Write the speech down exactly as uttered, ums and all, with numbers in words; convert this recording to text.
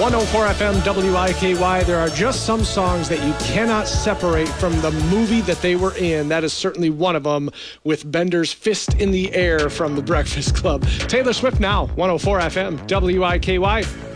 one oh four F M W I K Y. There are just some songs that you cannot separate from the movie that they were in. That is certainly one of them, with Bender's Fist in the Air from The Breakfast Club. Taylor Swift now, one oh four F M W I K Y.